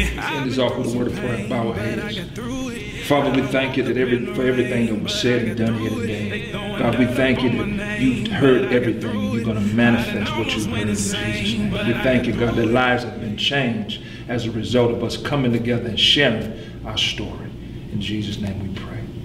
Let's end this off with a word of prayer and bow our heads. Father, we thank you that for everything that was said and done here today. God, we thank you that you've heard everything. You're going to manifest what you've heard in Jesus' name. We thank you, God, that lives have been changed as a result of us coming together and sharing our story. In Jesus' name we pray.